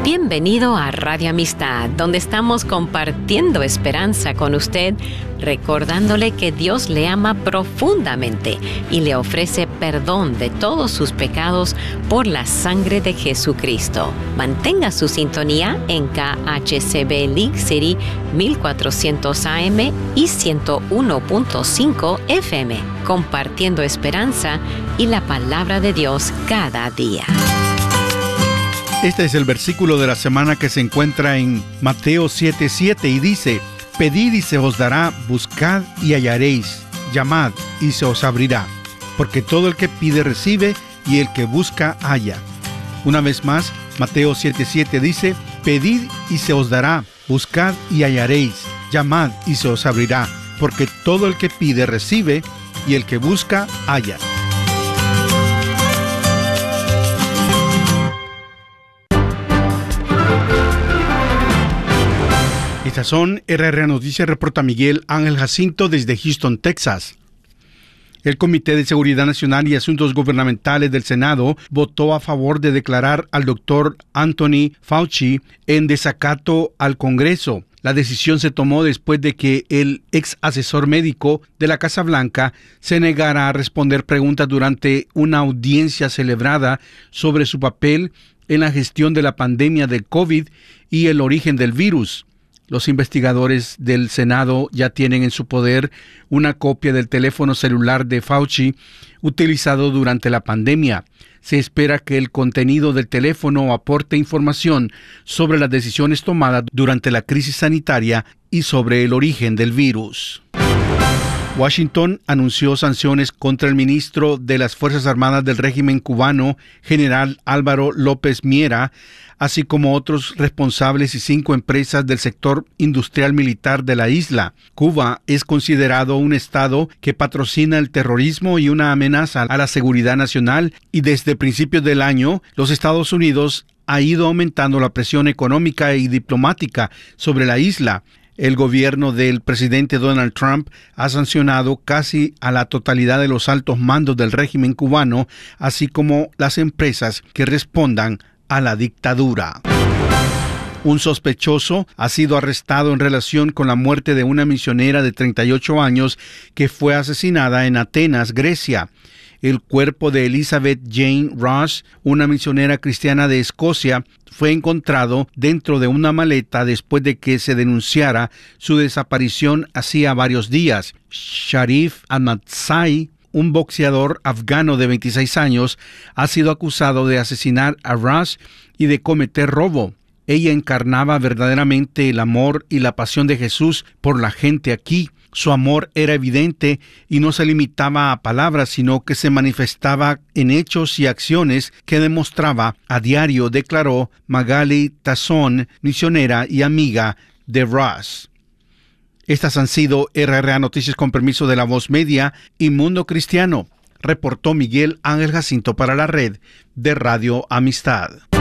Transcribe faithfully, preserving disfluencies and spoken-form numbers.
Bienvenido a Radio Amistad, donde estamos compartiendo esperanza con usted, recordándole que Dios le ama profundamente y le ofrece perdón de todos sus pecados por la sangre de Jesucristo. Mantenga su sintonía en K H C B Link City mil cuatrocientos A M y ciento uno punto cinco F M, compartiendo esperanza y la palabra de Dios cada día. Este es el versículo de la semana que se encuentra en Mateo siete siete y dice: Pedid y se os dará, buscad y hallaréis, llamad y se os abrirá. Porque todo el que pide recibe, y el que busca halla. Una vez más, Mateo siete siete dice: Pedid y se os dará, buscad y hallaréis, llamad y se os abrirá. Porque todo el que pide recibe, y el que busca halla. Estas son R R A Noticias, reporta Miguel Ángel Jacinto desde Houston, Texas. El Comité de Seguridad Nacional y Asuntos Gubernamentales del Senado votó a favor de declarar al doctor Anthony Fauci en desacato al Congreso. La decisión se tomó después de que el ex asesor médico de la Casa Blanca se negara a responder preguntas durante una audiencia celebrada sobre su papel en la gestión de la pandemia del COVID y el origen del virus. Los investigadores del Senado ya tienen en su poder una copia del teléfono celular de Fauci utilizado durante la pandemia. Se espera que el contenido del teléfono aporte información sobre las decisiones tomadas durante la crisis sanitaria y sobre el origen del virus. Washington anunció sanciones contra el ministro de las Fuerzas Armadas del régimen cubano, general Álvaro López Miera, así como otros responsables y cinco empresas del sector industrial militar de la isla. Cuba es considerado un estado que patrocina el terrorismo y una amenaza a la seguridad nacional, y desde principios del año, los Estados Unidos ha ido aumentando la presión económica y diplomática sobre la isla. El gobierno del presidente Donald Trump ha sancionado casi a la totalidad de los altos mandos del régimen cubano, así como las empresas que respondan a la dictadura. Un sospechoso ha sido arrestado en relación con la muerte de una misionera de treinta y ocho años que fue asesinada en Atenas, Grecia. El cuerpo de Elizabeth Jane Ross, una misionera cristiana de Escocia, fue encontrado dentro de una maleta después de que se denunciara su desaparición hacía varios días. Sharif Ahmadzai, un boxeador afgano de veintiséis años, ha sido acusado de asesinar a Ross y de cometer robo. Ella encarnaba verdaderamente el amor y la pasión de Jesús por la gente aquí. Su amor era evidente y no se limitaba a palabras, sino que se manifestaba en hechos y acciones que demostraba a diario, declaró Magali Tazón, misionera y amiga de Ross. Estas han sido R R A Noticias con permiso de La Voz Media y Mundo Cristiano. Reportó Miguel Ángel Jacinto para la red de Radio Amistad.